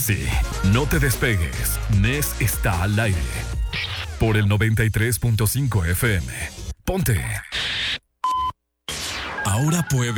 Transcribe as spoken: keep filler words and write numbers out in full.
Sí, no te despegues. Nes está al aire. Por el noventa y tres punto cinco F M. Ponte. Ahora puedes